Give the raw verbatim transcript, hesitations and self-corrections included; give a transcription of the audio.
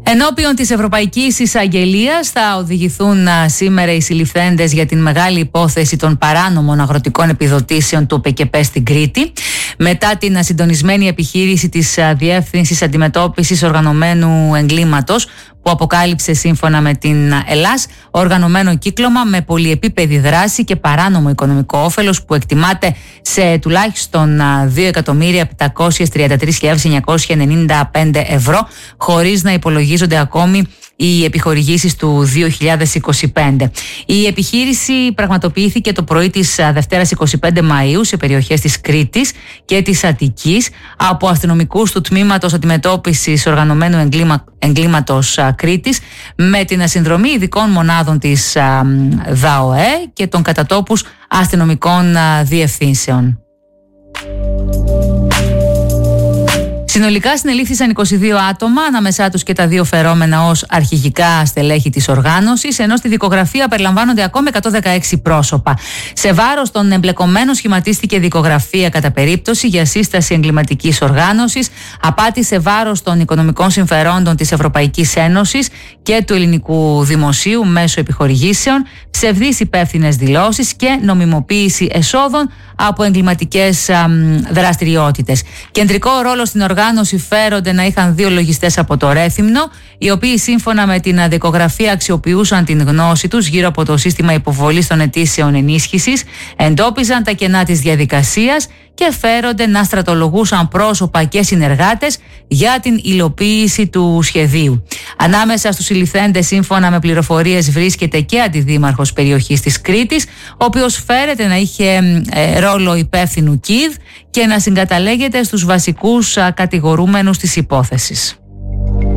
Ενώπιον της Ευρωπαϊκής Εισαγγελίας θα οδηγηθούν σήμερα οι συλληφθέντες για την μεγάλη υπόθεση των παράνομων αγροτικών επιδοτήσεων του ΟΠΕΚΕΠΕ στην Κρήτη. Μετά την συντονισμένη επιχείρηση της Διεύθυνσης Αντιμετώπισης Οργανωμένου Εγκλήματος, που αποκάλυψε σύμφωνα με την ΕΛΑΣ οργανωμένο κύκλωμα με πολυεπίπεδη δράση και παράνομο οικονομικό όφελος που εκτιμάται σε τουλάχιστον δύο εκατομμύρια επτακόσιες τριάντα τρεις χιλιάδες εννιακόσια ενενήντα πέντε ευρώ, χωρίς να υπολογίζονται ακόμη οι επιχορηγήσεις του δύο χιλιάδες είκοσι πέντε. Η επιχείρηση πραγματοποιήθηκε το πρωί της Δευτέρας εικοστή πέμπτη Μαΐου σε περιοχές της Κρήτης και της Αττικής από αστυνομικούς του Τμήματος Αντιμετώπισης Οργανωμένου Εγκλήμα, Εγκλήματος Κρήτης, με την ασυνδρομή ειδικών μονάδων της ΔΑΟΕ και των κατατόπους αστυνομικών διευθύνσεων. Συνολικά συνελήφθησαν είκοσι δύο άτομα, ανάμεσά τους και τα δύο φερόμενα ως αρχηγικά στελέχη της οργάνωσης, ενώ στη δικογραφία περιλαμβάνονται ακόμα εκατόν δεκαέξι πρόσωπα. Σε βάρος των εμπλεκομένων σχηματίστηκε δικογραφία κατά περίπτωση για σύσταση εγκληματικής οργάνωσης, απάτη σε βάρος των οικονομικών συμφερόντων της Ευρωπαϊκής Ένωσης και του ελληνικού δημοσίου μέσω επιχορηγήσεων, ψευδείς υπεύθυνες δηλώσεις και νομιμοποίηση εσόδων από εγκληματικές δραστηριότητες. Κεντρικό ρόλο στην οργάνωση φέρονται να είχαν δύο λογιστές από το Ρέθυμνο, οι οποίοι σύμφωνα με την δικογραφία αξιοποιούσαν την γνώση τους γύρω από το σύστημα υποβολής των αιτήσεων ενίσχυσης, εντόπιζαν τα κενά της διαδικασίας και φέρονται να στρατολογούσαν πρόσωπα και συνεργάτες για την υλοποίηση του σχεδίου. Ανάμεσα στους συλληφθέντες, σύμφωνα με πληροφορίες, βρίσκεται και αντιδήμαρχος περιοχής της Κρήτης, ο οποίος φέρεται να είχε ε, ρόλο υπεύθυνου ΚΙΔ και να συγκαταλέγεται στους βασικούς α, κατηγορούμενους της υπόθεσης.